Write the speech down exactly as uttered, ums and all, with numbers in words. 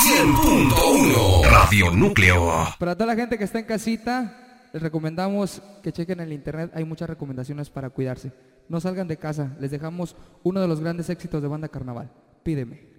cien punto uno Radio Núcleo. Para toda la gente que está en casita, les recomendamos que chequen en el internet. Hay muchas recomendaciones para cuidarse. No salgan de casa. Les dejamos uno de los grandes éxitos de Banda Carnaval. Pídeme.